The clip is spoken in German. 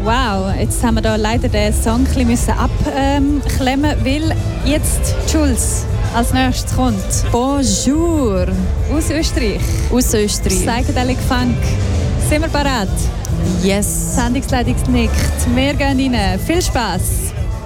Wow, jetzt haben wir da leider den Song ein bisschen abklemmen, weil jetzt Jules als nächstes kommt. Bonjour. Aus Österreich. Aus Österreich. Psychedelic Funk. Sind wir bereit? Yes. Sendungsleitung nickt. Wir gehen rein. Viel Spaß.